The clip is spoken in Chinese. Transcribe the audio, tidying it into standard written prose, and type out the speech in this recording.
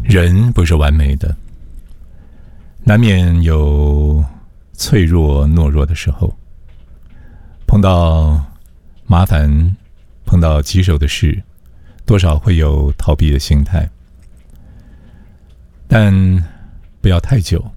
人不是完美的，难免有脆弱懦弱的时候，碰到麻烦，碰到棘手的事，多少会有逃避的心态，但不要太久，